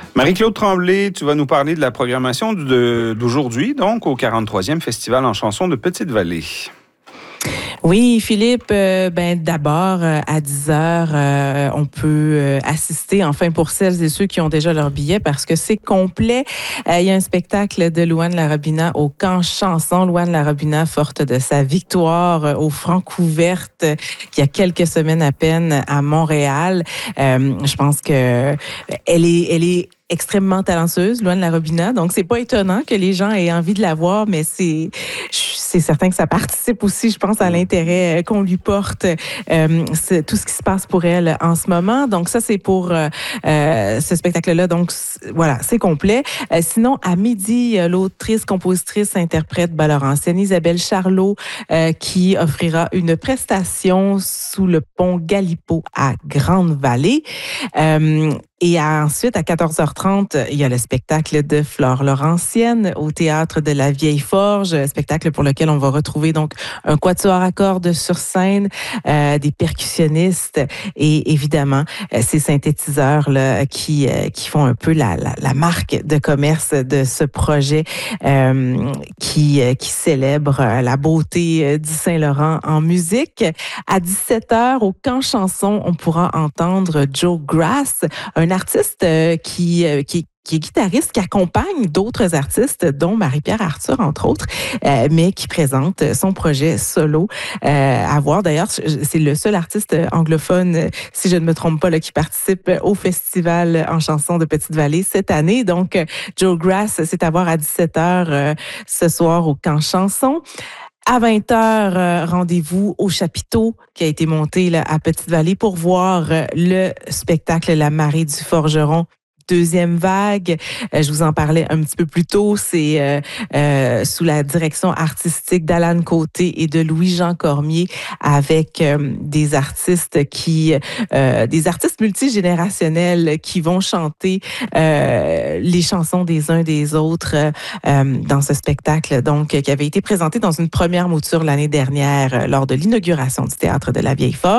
Marie-Claude Tremblay, tu vas nous parler de la programmation d'aujourd'hui, donc au 43e Festival en chanson de Petite-Vallée. Oui, Philippe, d'abord, à 10 heures, on peut assister, enfin, pour celles et ceux qui ont déjà leur billet, parce que c'est complet. Il y a un spectacle de Louane Larobina au Camp Chanson. Louane Larobina, forte de sa victoire au Francouverte, il y a quelques semaines à peine à Montréal. Je pense que elle est extrêmement talentueuse, Louane Larobina. Donc, c'est pas étonnant que les gens aient envie de la voir, mais c'est certain que ça participe aussi, je pense, à l'intérêt qu'on lui porte, c'est tout ce qui se passe pour elle en ce moment. Donc, ça, c'est pour ce spectacle-là. Donc, voilà, c'est complet. Sinon, à midi, l'autrice, compositrice, interprète laurentienne Isabelle Charlot qui offrira une prestation sous le pont Galipo à Grande-Vallée. Et ensuite, à 14h30, il y a le spectacle de Flore Laurentienne au Théâtre de la Vieille Forge, spectacle pour lequel on va retrouver donc un quatuor à cordes sur scène, des percussionnistes et évidemment ces synthétiseurs là qui font un peu la marque de commerce de ce projet qui célèbre la beauté du Saint-Laurent en musique. À 17h, au Camp Chanson, on pourra entendre Joe Grass, un artiste qui est guitariste, qui accompagne d'autres artistes, dont Marie-Pierre Arthur, entre autres, mais qui présente son projet solo. À voir, d'ailleurs, c'est le seul artiste anglophone, si je ne me trompe pas, là, qui participe au Festival en chanson de Petite-Vallée cette année. Donc, Joe Grass, c'est à voir à 17h ce soir au Camp Chanson. À 20h, rendez-vous au chapiteau qui a été monté là, à Petite-Vallée pour voir le spectacle La Marée du Forgeron. Deuxième vague, je vous en parlais un petit peu plus tôt, c'est sous la direction artistique d'Alan Côté et de Louis-Jean Cormier avec des artistes des artistes multigénérationnels qui vont chanter les chansons des uns des autres dans ce spectacle, donc qui avait été présenté dans une première mouture l'année dernière lors de l'inauguration du Théâtre de la Vieille Forge.